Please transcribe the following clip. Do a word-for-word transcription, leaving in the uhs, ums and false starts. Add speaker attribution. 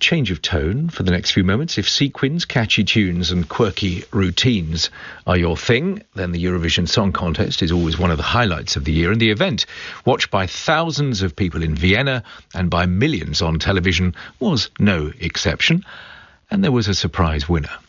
Speaker 1: change of tone for the next few moments. If sequins, catchy tunes and quirky routines are your thing, then the Eurovision Song Contest is always one of the highlights of the year. And the event, watched by thousands of people in Vienna and by millions on television, was no exception. And there was a surprise winner.